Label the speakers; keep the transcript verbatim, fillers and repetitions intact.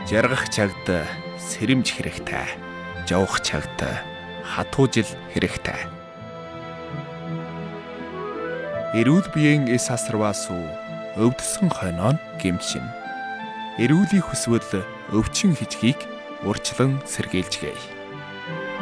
Speaker 1: Жаргах чагт сэрэмж хэрэгтэй. Жавах чагт хатуужил хэрэгтэй. Эрүүл биеийн эс асарваас өвдсөн хойноо нь гэмшин. Эрүүлийг хүсвэл өвчин хичгийг урьдчилан сэргийлжгээе.